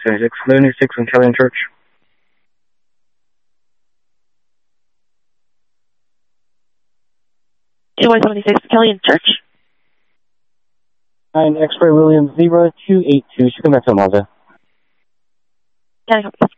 76, 76 in Kellyan Church. Invoice 76, Kellyan Church. 9 X-Ray William 0282, she come back to Mazda. Can I copy?